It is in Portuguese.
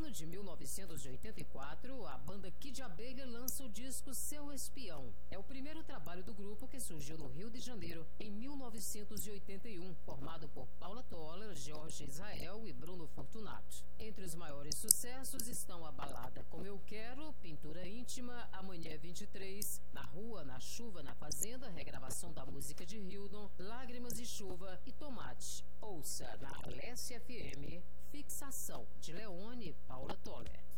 ano de 1984, a banda Kid Abelha lança o disco Seu Espião. É o primeiro trabalho do grupo que surgiu no Rio de Janeiro em 1981, formado por Paula Toller, Jorge Israel e Bruno Fortunato. Entre os maiores sucessos estão a balada Como Eu Quero, Pintura Íntima, Amanhã é 23, Na Rua, Na Chuva, Na Fazenda, regravação da música de Hildon, Lágrimas e Chuva e Tomate. Ouça na Alessia FM, Fixação, de Leone e Paula Toller.